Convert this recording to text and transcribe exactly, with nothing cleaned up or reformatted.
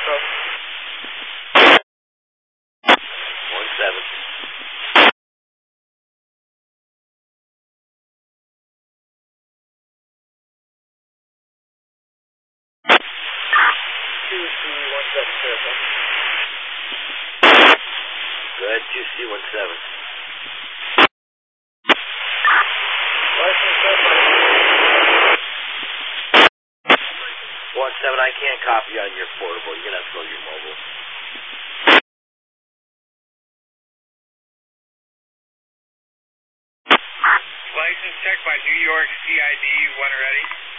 One seven. Two C one seven, verify. Go ahead, two C one seven. License check by One seven, I can't copy on your portable. You're gonna have to go to your mobile. license check by New York C I D when ready.